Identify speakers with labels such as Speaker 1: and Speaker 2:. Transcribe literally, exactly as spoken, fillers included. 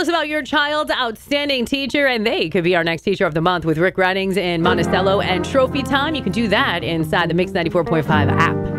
Speaker 1: us about your child's outstanding teacher, and they could be our next Teacher of the Month with Rick Reddings in Monticello and Trophy Time. You can do that inside the Mix ninety-four point five app.